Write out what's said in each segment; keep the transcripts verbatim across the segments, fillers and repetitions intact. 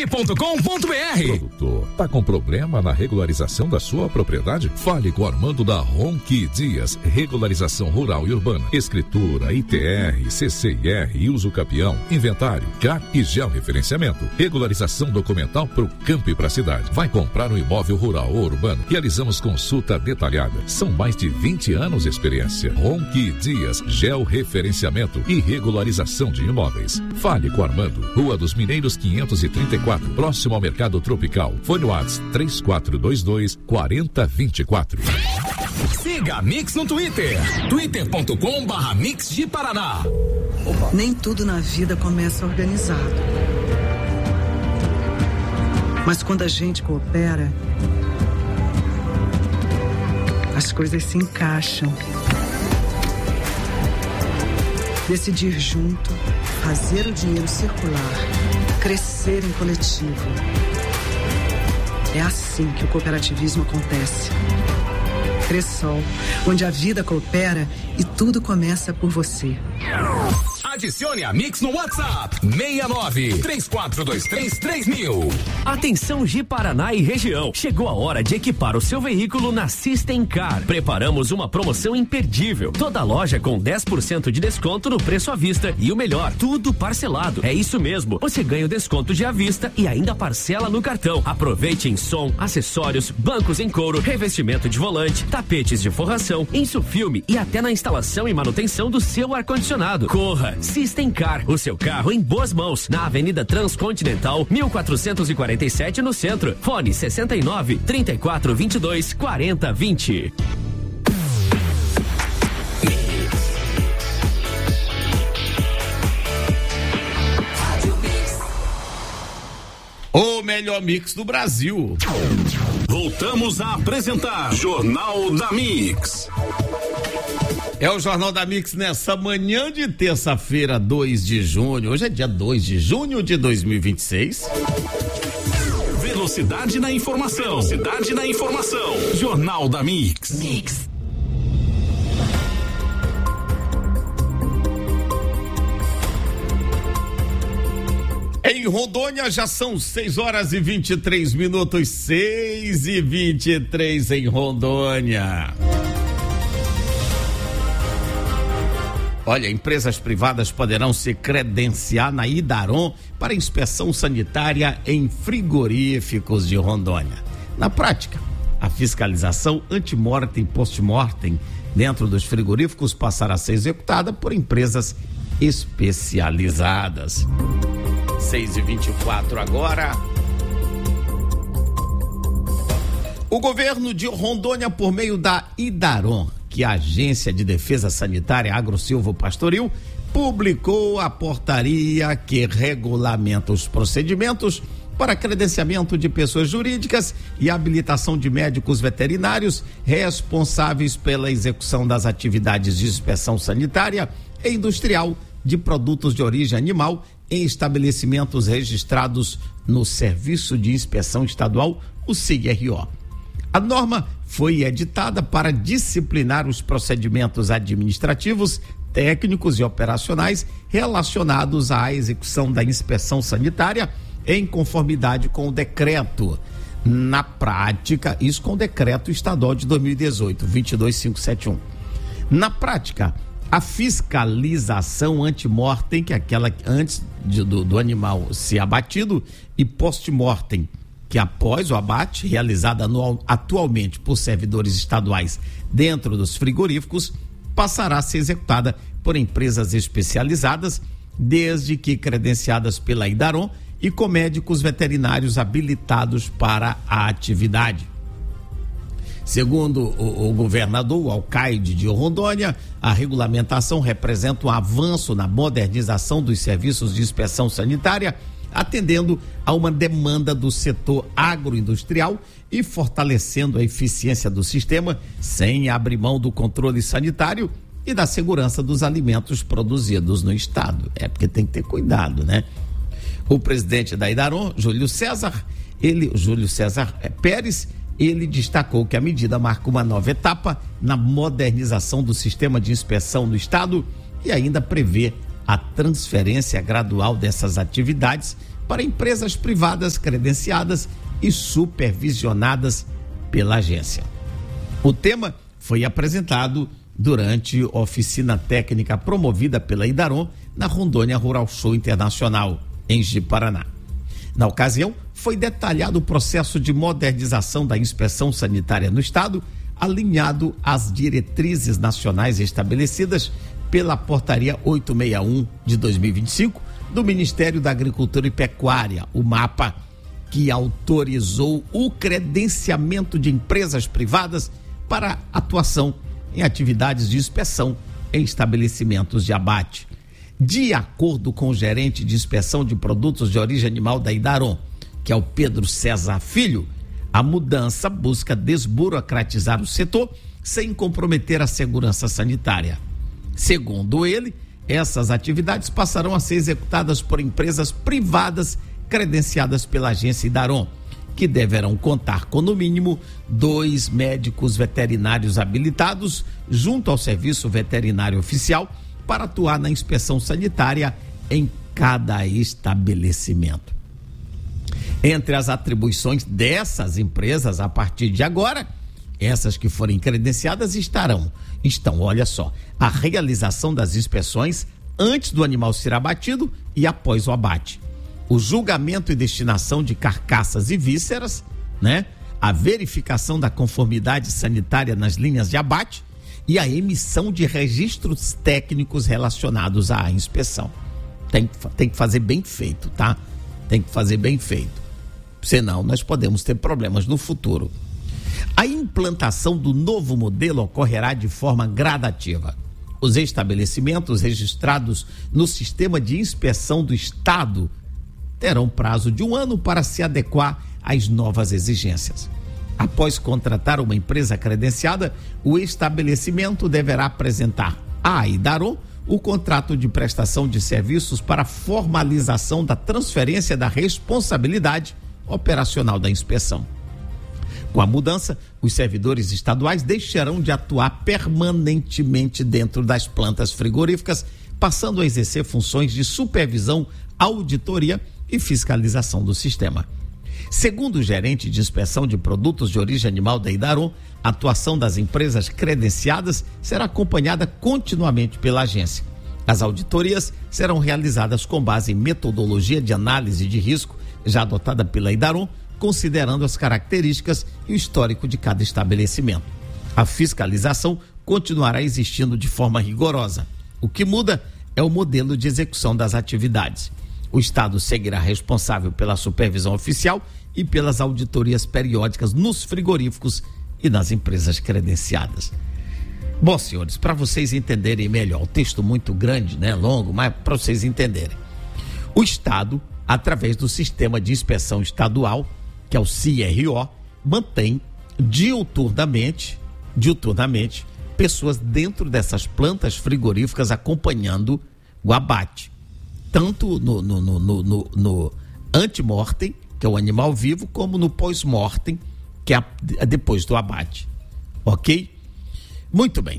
ronqui ponto com ponto br. Produtor, tá com problema na regularização da sua propriedade? Fale com o Armando da Ronqui Dias, regularização rural e urbana, escritura, I T R, C C I R e uso capião, inventário, C A R e georreferenciamento, regularização documental pro campo e pra cidade. Vai comprar um imóvel rural ou urbano? Realizamos consulta detalhada. São mais de vinte anos de experiência. Ronqui Dias, georreferenciamento e regularização de imóveis. Fale com Armando, Rua dos Mineiros quinhentos e trinta e quatro, próximo ao Mercado Tropical. Fone WhatsApp três quatro dois dois, quatro zero dois quatro. Siga a Mix no Twitter, twitter ponto com barra Mix de Paraná. Nem tudo na vida começa organizado. Mas quando a gente coopera, as coisas se encaixam. Decidir junto, fazer o dinheiro circular, crescer em coletivo. É assim que o cooperativismo acontece. Cressol, onde a vida coopera e tudo começa por você. Adicione a Mix no WhatsApp seis nove três quatro dois três três mil. Atenção Ji Paraná e região. Chegou a hora de equipar o seu veículo na System Car. Preparamos uma promoção imperdível. Toda loja com dez por cento de desconto no preço à vista e o melhor, tudo parcelado. É isso mesmo. Você ganha o desconto de à vista e ainda parcela no cartão. Aproveite em som, acessórios, bancos em couro, revestimento de volante, tapetes de forração, insufilme e até na instalação e manutenção do seu ar-condicionado. Corra! System Car, o seu carro em boas mãos, na Avenida Transcontinental, mil quatrocentos e quarenta e sete no centro. Fone sessenta e nove, trinta e quatro, vinte e dois, quarenta, vinte. O melhor mix do Brasil. Voltamos a apresentar Jornal da Mix. É o Jornal da Mix nessa manhã de terça-feira, dois de junho. Hoje é dia dois de junho de dois mil e vinte e seis. Velocidade na informação. Velocidade na informação. Jornal da Mix. Mix. Em Rondônia já são seis horas e vinte e três minutos, seis e vinte e três em Rondônia. Olha, empresas privadas poderão se credenciar na Idaron para inspeção sanitária em frigoríficos de Rondônia. Na prática, a fiscalização antemortem e postmortem dentro dos frigoríficos passará a ser executada por empresas especializadas. seis e vinte e quatro agora. O governo de Rondônia, por meio da Idaron, que é a Agência de Defesa Sanitária Agro-Silvo-Pastoril, publicou a portaria que regulamenta os procedimentos para credenciamento de pessoas jurídicas e habilitação de médicos veterinários responsáveis pela execução das atividades de inspeção sanitária e industrial de produtos de origem animal em estabelecimentos registrados no Serviço de Inspeção Estadual, o S I R O. A norma foi editada para disciplinar os procedimentos administrativos, técnicos e operacionais relacionados à execução da inspeção sanitária em conformidade com o decreto. Na prática, isso com o decreto estadual de dois mil e dezoito, vinte e dois mil quinhentos e setenta e um. Na prática, a fiscalização antemortem, que é aquela antes de, do, do animal ser abatido, e postmortem, que após o abate, realizada anual, atualmente por servidores estaduais dentro dos frigoríficos, passará a ser executada por empresas especializadas, desde que credenciadas pela Idaron e com médicos veterinários habilitados para a atividade. Segundo o, o governador, o alcaide de Rondônia, a regulamentação representa um avanço na modernização dos serviços de inspeção sanitária, atendendo a uma demanda do setor agroindustrial e fortalecendo a eficiência do sistema, sem abrir mão do controle sanitário e da segurança dos alimentos produzidos no estado. É porque tem que ter cuidado, né? O presidente da Idaron, Júlio César, ele, Júlio César Pérez, ele destacou que a medida marca uma nova etapa na modernização do sistema de inspeção no estado e ainda prevê a transferência gradual dessas atividades para empresas privadas credenciadas e supervisionadas pela agência. O tema foi apresentado durante a oficina técnica promovida pela Idaron na Rondônia Rural Show Internacional, em Ji-Paraná. Na ocasião, foi detalhado o processo de modernização da inspeção sanitária no estado, alinhado às diretrizes nacionais estabelecidas pela Portaria oitocentos e sessenta e um de dois mil e vinte e cinco do Ministério da Agricultura e Pecuária, o MAPA, que autorizou o credenciamento de empresas privadas para atuação em atividades de inspeção em estabelecimentos de abate. De acordo com o gerente de inspeção de produtos de origem animal da Idaron, que é o Pedro César Filho, a mudança busca desburocratizar o setor sem comprometer a segurança sanitária. Segundo ele, essas atividades passarão a ser executadas por empresas privadas credenciadas pela agência Idaron, que deverão contar com, no mínimo, dois médicos veterinários habilitados junto ao Serviço Veterinário Oficial para atuar na inspeção sanitária em cada estabelecimento. Entre as atribuições dessas empresas, a partir de agora, essas que forem credenciadas estarão, estão, olha só, a realização das inspeções antes do animal ser abatido e após o abate, o julgamento e destinação de carcaças e vísceras, né? A verificação da conformidade sanitária nas linhas de abate e a emissão de registros técnicos relacionados à inspeção. Tem, tem que fazer bem feito, tá? Tem que fazer bem feito. Senão nós podemos ter problemas no futuro. A implantação do novo modelo ocorrerá de forma gradativa. Os estabelecimentos registrados no Sistema de Inspeção do Estado terão prazo de um ano para se adequar às novas exigências. Após contratar uma empresa credenciada, o estabelecimento deverá apresentar à Idaron o contrato de prestação de serviços para formalização da transferência da responsabilidade operacional da inspeção. Com a mudança, os servidores estaduais deixarão de atuar permanentemente dentro das plantas frigoríficas, passando a exercer funções de supervisão, auditoria e fiscalização do sistema. Segundo o gerente de inspeção de produtos de origem animal da Idaron, a atuação das empresas credenciadas será acompanhada continuamente pela agência. As auditorias serão realizadas com base em metodologia de análise de risco já adotada pela Idaron, considerando as características e o histórico de cada estabelecimento. A fiscalização continuará existindo de forma rigorosa. O que muda é o modelo de execução das atividades. O Estado seguirá responsável pela supervisão oficial e pelas auditorias periódicas nos frigoríficos e nas empresas credenciadas. Bom, senhores, para vocês entenderem melhor, o texto muito grande, né, longo, mas para vocês entenderem. O Estado, através do Sistema de Inspeção Estadual, que é o C I R O, mantém diuturnamente, diuturnamente pessoas dentro dessas plantas frigoríficas acompanhando o abate. Tanto no, no, no, no, no, no ante-mortem, que é o animal vivo, como no pós-mortem, que é a, depois do abate. Ok? Muito bem.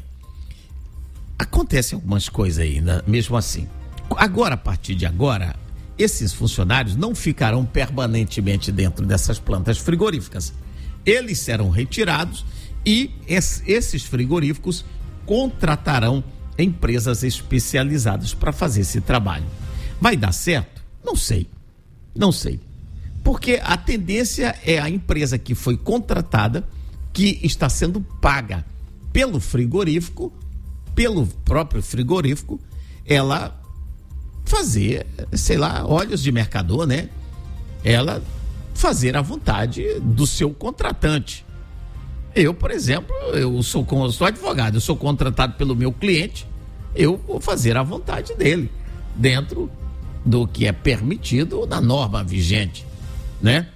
Acontecem algumas coisas aí, né? Mesmo assim. Agora, a partir de agora, esses funcionários não ficarão permanentemente dentro dessas plantas frigoríficas. Eles serão retirados e esses frigoríficos contratarão empresas especializadas para fazer esse trabalho. Vai dar certo? Não sei. Não sei. Porque a tendência é a empresa que foi contratada, que está sendo paga pelo frigorífico, pelo próprio frigorífico, ela fazer, sei lá, olhos de mercador, né? Ela fazer a vontade do seu contratante. Eu, por exemplo, eu sou, eu sou advogado, eu sou contratado pelo meu cliente, eu vou fazer a vontade dele, dentro do que é permitido na norma vigente, né?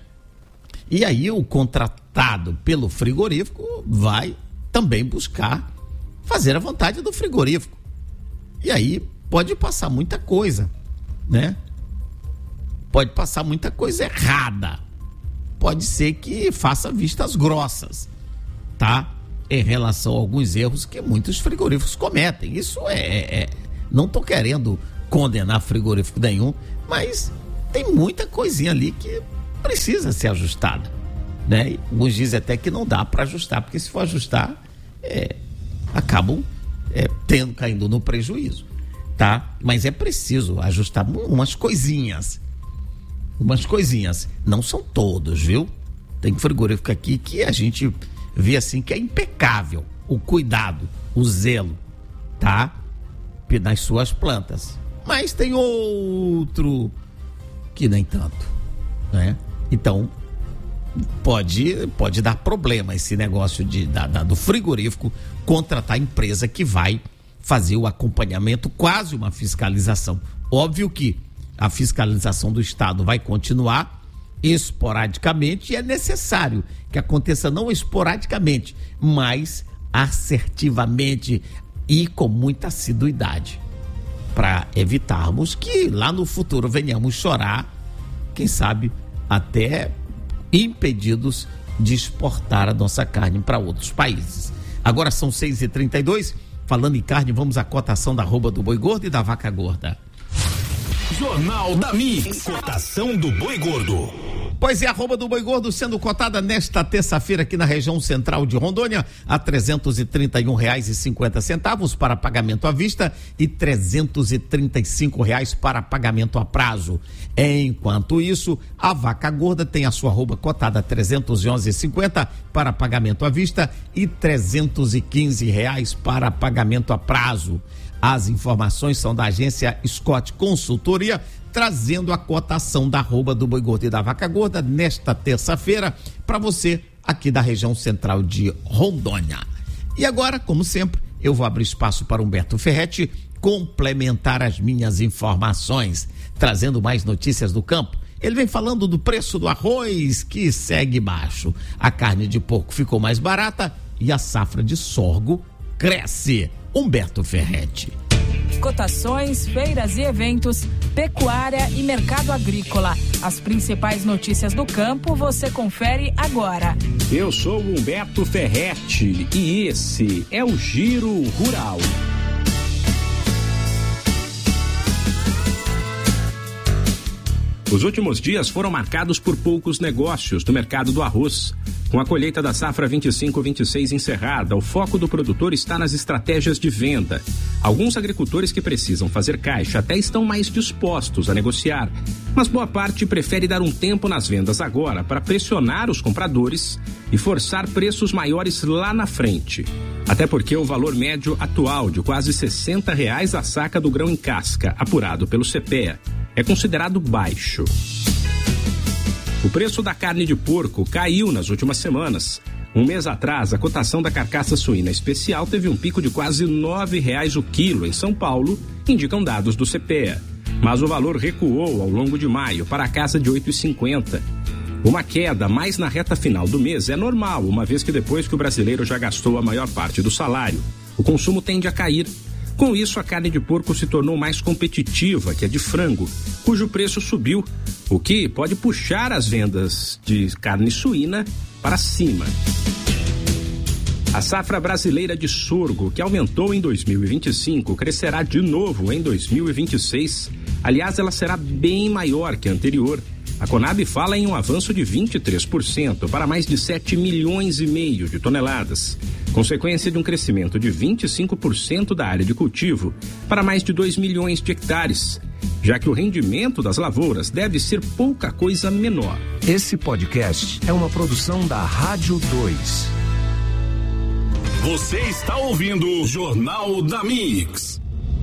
E aí o contratado pelo frigorífico vai também buscar fazer a vontade do frigorífico. E aí pode passar muita coisa, né? Pode passar muita coisa errada. Pode ser que faça vistas grossas, tá? Em relação a alguns erros que muitos frigoríficos cometem. Isso é... é não estou querendo condenar frigorífico nenhum, mas tem muita coisinha ali que precisa ser ajustada, né? E alguns dizem até que não dá para ajustar, porque se for ajustar, é, acabam é, tendo, caindo no prejuízo, tá? Mas é preciso ajustar umas coisinhas, umas coisinhas, não são todos, viu? Tem frigorífico aqui que a gente vê assim que é impecável o cuidado, o zelo, tá? Nas suas plantas. Mas tem outro que nem tanto, né? Então, pode, pode dar problema esse negócio de, da, da, do frigorífico contratar a empresa que vai fazer o acompanhamento, quase uma fiscalização. Óbvio que a fiscalização do Estado vai continuar esporadicamente, e é necessário que aconteça não esporadicamente, mas assertivamente e com muita assiduidade, para evitarmos que lá no futuro venhamos chorar, quem sabe até impedidos de exportar a nossa carne para outros países. Agora são seis e trinta e dois, falando em carne, vamos à cotação da arroba do boi gordo e da vaca gorda. Jornal da Mix, cotação do boi gordo. Pois é, a arroba do boi gordo sendo cotada nesta terça-feira aqui na região central de Rondônia a trezentos e trinta e um reais e cinquenta centavos para pagamento à vista e trezentos e trinta e cinco reais para pagamento a prazo. Enquanto isso, a vaca gorda tem a sua arroba cotada a trezentos e onze reais e cinquenta centavos para pagamento à vista e trezentos e quinze reais para pagamento a prazo. As informações são da agência Scott Consultoria, trazendo a cotação da arroba do boi gordo e da vaca gorda nesta terça-feira para você aqui da região central de Rondônia. E agora, como sempre, eu vou abrir espaço para Humberto Ferretti complementar as minhas informações, trazendo mais notícias do campo. Ele vem falando do preço do arroz, que segue baixo. A carne de porco ficou mais barata e a safra de sorgo cresce. Humberto Ferretti. Cotações, feiras e eventos, pecuária e mercado agrícola. As principais notícias do campo você confere agora. Eu sou o Humberto Ferretti e esse é o Giro Rural. Os últimos dias foram marcados por poucos negócios do mercado do arroz. Com a colheita da safra vinte e cinco vinte e seis encerrada, o foco do produtor está nas estratégias de venda. Alguns agricultores que precisam fazer caixa até estão mais dispostos a negociar, mas boa parte prefere dar um tempo nas vendas agora para pressionar os compradores e forçar preços maiores lá na frente. Até porque o valor médio atual de quase sessenta reais a saca do grão em casca, apurado pelo C P E A, é considerado baixo. O preço da carne de porco caiu nas últimas semanas. Um mês atrás, a cotação da carcaça suína especial teve um pico de quase nove reais o quilo em São Paulo, indicam dados do C P E A. Mas o valor recuou ao longo de maio para a casa de oito reais e cinquenta centavos. Uma queda mais na reta final do mês é normal, uma vez que depois que o brasileiro já gastou a maior parte do salário, o consumo tende a cair. Com isso, a carne de porco se tornou mais competitiva que a de frango, cujo preço subiu, o que pode puxar as vendas de carne suína para cima. A safra brasileira de sorgo, que aumentou em dois mil e vinte e cinco, crescerá de novo em dois mil e vinte e seis. Aliás, ela será bem maior que a anterior. A Conab fala em um avanço de vinte e três por cento para mais de sete milhões e meio de toneladas, consequência de um crescimento de vinte e cinco por cento da área de cultivo para mais de dois milhões de hectares, já que o rendimento das lavouras deve ser pouca coisa menor. Esse podcast é uma produção da Rádio dois. Você está ouvindo o Jornal da Mix.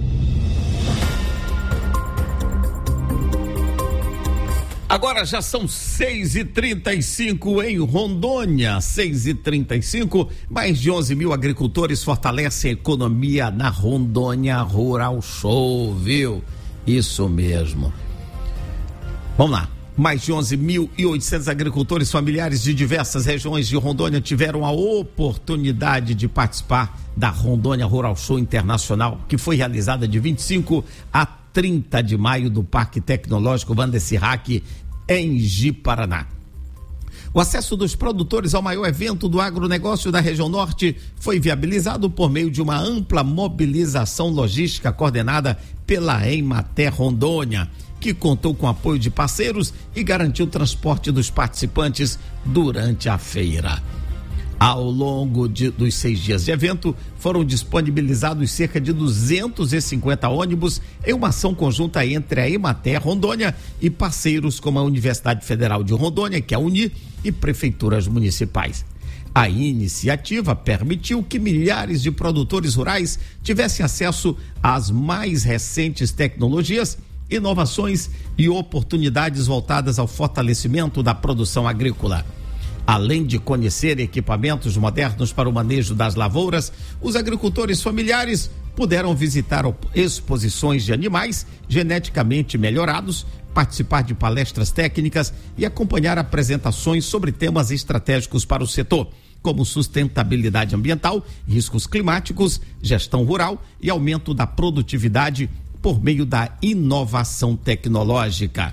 Agora já são seis e trinta e cinco em Rondônia, seis e trinta e cinco, mais de onze mil agricultores fortalecem a economia na Rondônia Rural Show, viu? Isso mesmo. Vamos lá. Mais de onze mil e oitocentos agricultores familiares de diversas regiões de Rondônia tiveram a oportunidade de participar da Rondônia Rural Show Internacional, que foi realizada de vinte e cinco a trinta de maio no Parque Tecnológico Vandecirraque, em Ji-Paraná. O acesso dos produtores ao maior evento do agronegócio da região norte foi viabilizado por meio de uma ampla mobilização logística coordenada pela Emater Rondônia, que que contou com apoio de parceiros e garantiu o transporte dos participantes durante a feira. Ao longo de, dos seis dias de evento, foram disponibilizados cerca de duzentos e cinquenta ônibus em uma ação conjunta entre a Emater Rondônia e parceiros como a Universidade Federal de Rondônia, que é a Uni, e prefeituras municipais. A iniciativa permitiu que milhares de produtores rurais tivessem acesso às mais recentes tecnologias, inovações e oportunidades voltadas ao fortalecimento da produção agrícola. Além de conhecer equipamentos modernos para o manejo das lavouras, os agricultores familiares puderam visitar exposições de animais geneticamente melhorados, participar de palestras técnicas e acompanhar apresentações sobre temas estratégicos para o setor, como sustentabilidade ambiental, riscos climáticos, gestão rural e aumento da produtividade por meio da inovação tecnológica.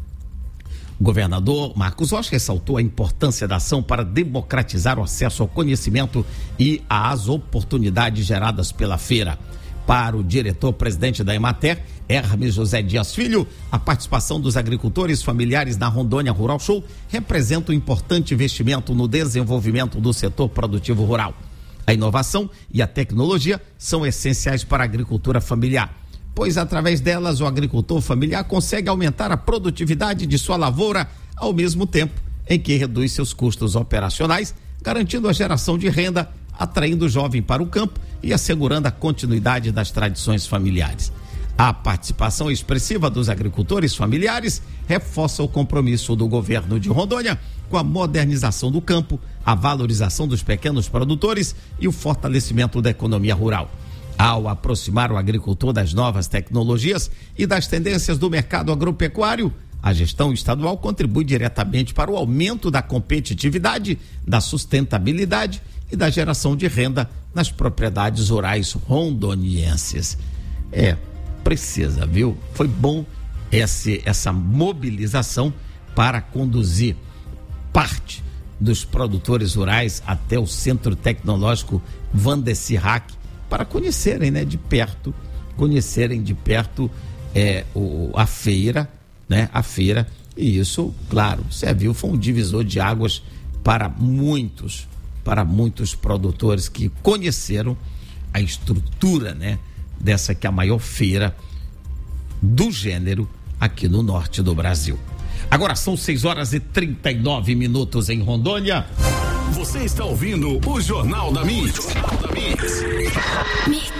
O governador Marcos Rocha ressaltou a importância da ação para democratizar o acesso ao conhecimento e às oportunidades geradas pela feira. Para o diretor-presidente da Emater, Hermes José Dias Filho, a participação dos agricultores familiares na Rondônia Rural Show representa um importante investimento no desenvolvimento do setor produtivo rural. A inovação e a tecnologia são essenciais para a agricultura familiar, pois através delas o agricultor familiar consegue aumentar a produtividade de sua lavoura ao mesmo tempo em que reduz seus custos operacionais, garantindo a geração de renda, atraindo o jovem para o campo e assegurando a continuidade das tradições familiares. A participação expressiva dos agricultores familiares reforça o compromisso do governo de Rondônia com a modernização do campo, a valorização dos pequenos produtores e o fortalecimento da economia rural. Ao aproximar o agricultor das novas tecnologias e das tendências do mercado agropecuário, a gestão estadual contribui diretamente para o aumento da competitividade, da sustentabilidade e da geração de renda nas propriedades rurais rondonienses. É, precisa, viu? Foi bom esse, essa mobilização para conduzir parte dos produtores rurais até o Centro Tecnológico Vandecirac, para conhecerem, né, de perto, conhecerem de perto é, o, a feira, né, a feira, e isso, claro, você viu, foi um divisor de águas para muitos, para muitos produtores que conheceram a estrutura, né, dessa que é a maior feira do gênero aqui no norte do Brasil. Agora são seis horas e trinta e nove minutos em Rondônia. Você está ouvindo o Jornal da Mix. O Jornal da Mix. Mix.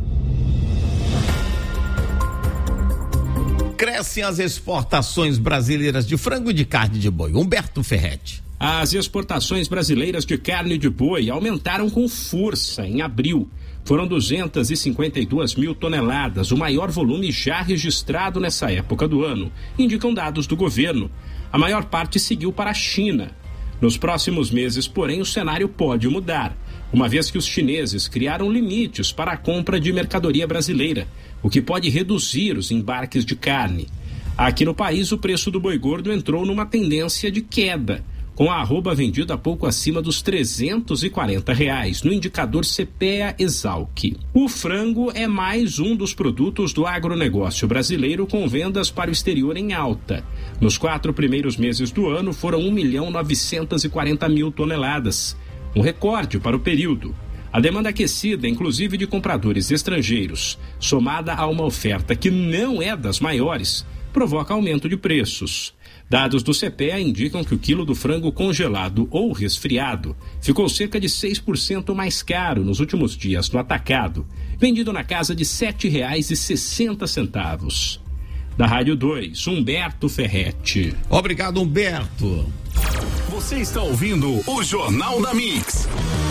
Crescem as exportações brasileiras de frango e de carne de boi. Humberto Ferretti. As exportações brasileiras de carne de boi aumentaram com força em abril. Foram duzentas e cinquenta e duas mil toneladas, o maior volume já registrado nessa época do ano, indicam dados do governo. A maior parte seguiu para a China. Nos próximos meses, porém, o cenário pode mudar, uma vez que os chineses criaram limites para a compra de mercadoria brasileira, o que pode reduzir os embarques de carne. Aqui no país, o preço do boi gordo entrou numa tendência de queda, com a arroba vendida pouco acima dos trezentos e quarenta reais, no indicador C P E A-Exalc. O frango é mais um dos produtos do agronegócio brasileiro com vendas para o exterior em alta. Nos quatro primeiros meses do ano foram um milhão novecentos e quarenta mil toneladas, um recorde para o período. A demanda aquecida, inclusive de compradores estrangeiros, somada a uma oferta que não é das maiores, provoca aumento de preços. Dados do C P E A indicam que o quilo do frango congelado ou resfriado ficou cerca de seis por cento mais caro nos últimos dias no atacado, vendido na casa de sete reais e sessenta centavos. Da Rádio dois, Humberto Ferretti. Obrigado, Humberto. Você está ouvindo o Jornal da Mix.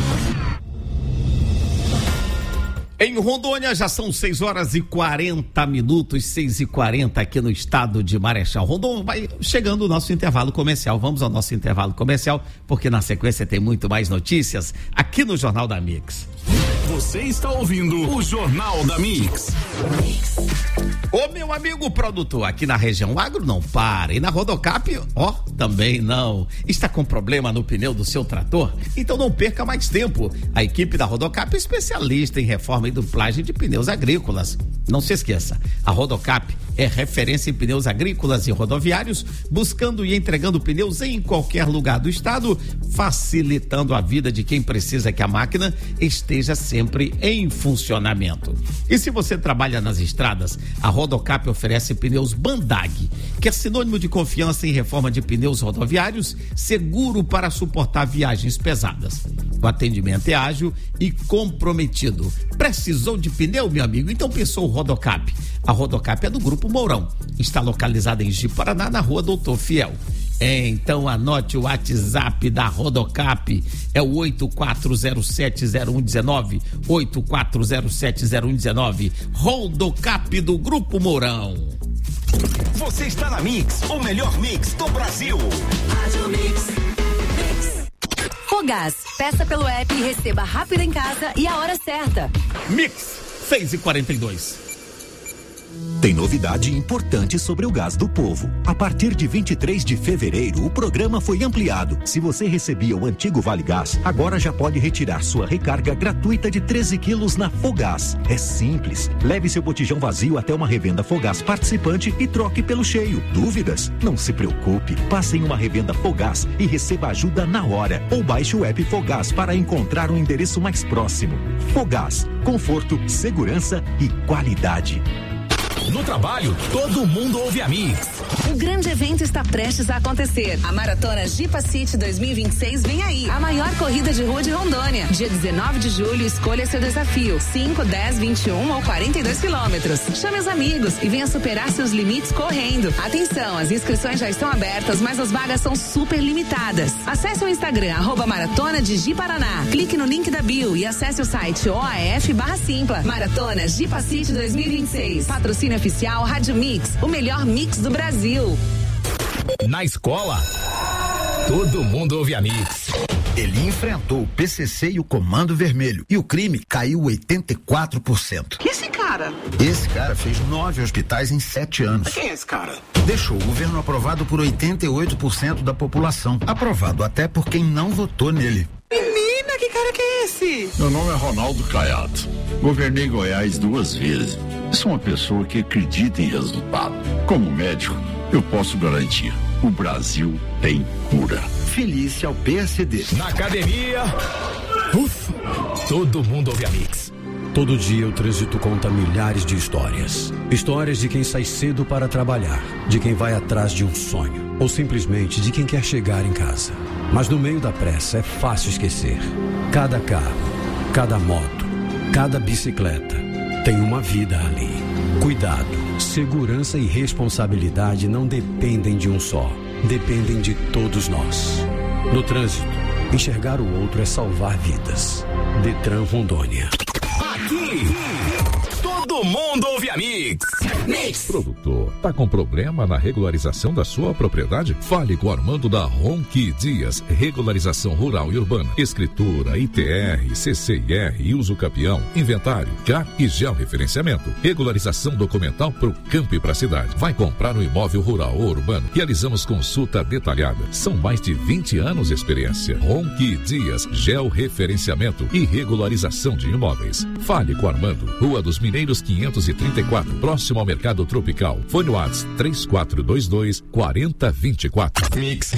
Em Rondônia já são seis horas e quarenta minutos, seis e quarenta aqui no estado de Marechal Rondon. Vai chegando o nosso intervalo comercial. Vamos ao nosso intervalo comercial, porque na sequência tem muito mais notícias aqui no Jornal da Mix. Você está ouvindo o Jornal da Mix. Ô meu amigo produtor, aqui na região agro não para, e na Rodocap, ó, também não. Está com problema no pneu do seu trator? Então não perca mais tempo. A equipe da Rodocap é especialista em reforma e duplagem de pneus agrícolas. Não se esqueça, a Rodocap é referência em pneus agrícolas e rodoviários, buscando e entregando pneus em qualquer lugar do estado, facilitando a vida de quem precisa que a máquina esteja sempre em funcionamento. E se você trabalha nas estradas, a Rodocap oferece pneus Bandag, que é sinônimo de confiança em reforma de pneus rodoviários, seguro para suportar viagens pesadas. O atendimento é ágil e comprometido. Precisou de pneu, meu amigo? Então pensou Rodocap. A Rodocap é do Grupo Mourão. Está localizada em Ji-Paraná, na rua Doutor Fiel. Então anote o WhatsApp da Rodocap, é o oito quatro zero sete zero um um nove, oito quatro zero sete zero um um nove. Rodocap do Grupo Mourão. Você está na Mix, o melhor mix do Brasil. Rádio Mix. Fogás, peça pelo app e receba rápido em casa e a hora certa. Mix, seis e quarenta e dois. Tem novidade importante sobre o Gás do Povo. A partir de vinte e três de fevereiro, o programa foi ampliado. Se você recebia o antigo Vale Gás, agora já pode retirar sua recarga gratuita de treze quilos na Fogás. É simples. Leve seu botijão vazio até uma revenda Fogás participante e troque pelo cheio. Dúvidas? Não se preocupe. Passe em uma revenda Fogás e receba ajuda na hora. Ou baixe o app Fogás para encontrar um endereço mais próximo. Fogás. Conforto, segurança e qualidade. No trabalho, todo mundo ouve a Mix. O grande evento está prestes a acontecer. A Maratona Jipa City dois mil e vinte e seis vem aí. A maior corrida de rua de Rondônia. Dia dezenove de julho, escolha seu desafio. cinco, dez, vinte e um ou quarenta e dois quilômetros. Chame os amigos e venha superar seus limites correndo. Atenção, as inscrições já estão abertas, mas as vagas são super limitadas. Acesse o Instagram, arroba Maratona de Ji-Paraná. Clique no link da bio e acesse o site O A F barra Simpla. Maratona Jipa City dois mil e vinte e seis. Patrocínio oficial Rádio Mix, o melhor mix do Brasil. Na escola, todo mundo ouve a Mix. Ele enfrentou o P C C e o Comando Vermelho e o crime caiu oitenta e quatro por cento. Que esse cara? Esse cara fez nove hospitais em sete anos. Quem é esse cara? Deixou o governo aprovado por oitenta e oito por cento da população. Aprovado até por quem não votou nele. Menina, que cara que é esse? Meu nome é Ronaldo Caiado. Governei Goiás duas vezes. Sou uma pessoa que acredita em resultado. Como médico, eu posso garantir: o Brasil tem cura. Felícia ao P S D. Na academia, ufa, todo mundo ouve a Mix. Todo dia o trânsito conta milhares de histórias. Histórias de quem sai cedo para trabalhar, de quem vai atrás de um sonho, ou simplesmente de quem quer chegar em casa. Mas no meio da pressa é fácil esquecer. Cada carro, cada moto, cada bicicleta tem uma vida ali. Cuidado, segurança e responsabilidade não dependem de um só, dependem de todos nós. No trânsito, enxergar o outro é salvar vidas. Detran Rondônia. Aqui, todo mundo ouve a Mix. Mix. Produtor, tá com problema na regularização da sua propriedade? Fale com o Armando da Ronqui Dias, regularização rural e urbana, escritura, I T R, C C I R e uso capião, inventário, C A R e georreferenciamento, regularização documental pro campo e pra cidade. Vai comprar um imóvel rural ou urbano? Realizamos consulta detalhada. São mais de vinte anos de experiência. Ronqui Dias, georreferenciamento e regularização de imóveis. Fale com o Armando, Rua dos Mineiros quinhentos e trinta e quatro, próximo ao Mercado Tropical. Fone WhatsApp três quatro dois dois, quatro zero dois quatro. Mix.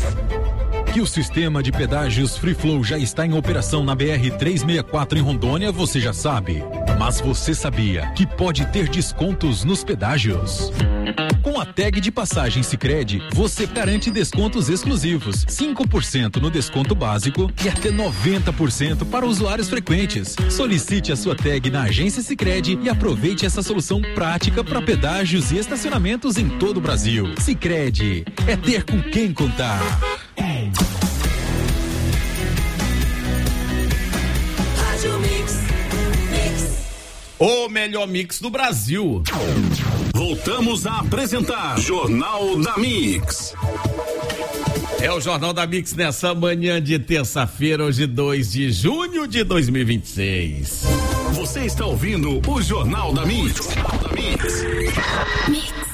Que o sistema de pedágios Free Flow já está em operação na B R trezentos e sessenta e quatro em Rondônia, você já sabe. Mas você sabia que pode ter descontos nos pedágios? Com a tag de passagem Sicredi, você garante descontos exclusivos, cinco por cento no desconto básico e até noventa por cento para usuários frequentes. Solicite a sua tag na agência Sicredi e aproveite essa solução prática para pedágios e estacionamentos em todo o Brasil. Sicredi, é ter com quem contar. O melhor mix do Brasil. Voltamos a apresentar Jornal da Mix. É o Jornal da Mix nessa manhã de terça-feira, hoje dois de junho de dois mil e vinte e seis. Você está ouvindo o Jornal da Mix. Jornal da Mix. Mix.